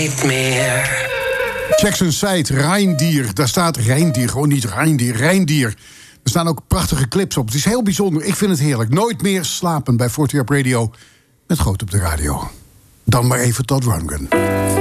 Niet meer. Jackson Side, Reindier. Daar staat Reindier, gewoon niet Reindier, Reindier. Er staan ook prachtige clips op. Het is heel bijzonder. Ik vind het heerlijk. Nooit meer slapen bij 40 Up Radio. Met Groot op de radio. Dan maar even tot Rundgren.